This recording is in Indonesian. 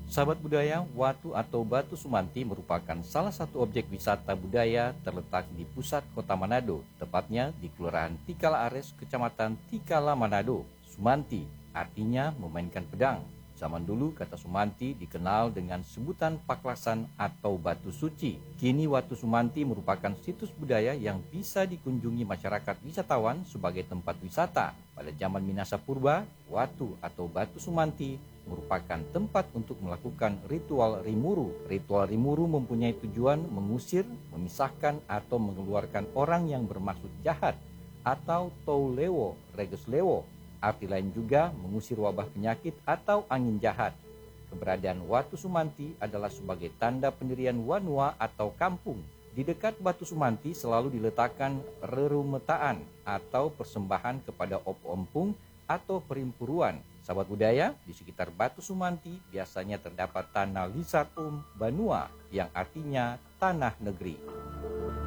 Sahabat budaya, Watu atau Batu Sumanti merupakan salah satu objek wisata budaya terletak di pusat kota Manado, tepatnya di Kelurahan Tikala Ares, Kecamatan Tikala, Manado. Sumanti artinya memainkan pedang. Zaman dulu kata Sumanti dikenal dengan sebutan Paklasan atau Batu Suci. Kini Watu Sumanti merupakan situs budaya yang bisa dikunjungi masyarakat wisatawan sebagai tempat wisata. Pada zaman Minasa Purba, Watu atau Batu Sumanti merupakan tempat untuk melakukan ritual rimuru. Ritual rimuru mempunyai tujuan mengusir, memisahkan atau mengeluarkan orang yang bermaksud jahat atau taulewo, regeslewo. Arti lain juga mengusir wabah penyakit atau angin jahat. Keberadaan Watu Sumanti adalah sebagai tanda pendirian Wanua atau kampung. Di dekat Batu Sumanti selalu diletakkan rerumetaan atau persembahan kepada Op-Ompung atau perimpuruan. Sahabat budaya, di sekitar Batu Sumanti biasanya terdapat tanah Lisar Banua yang artinya tanah negeri.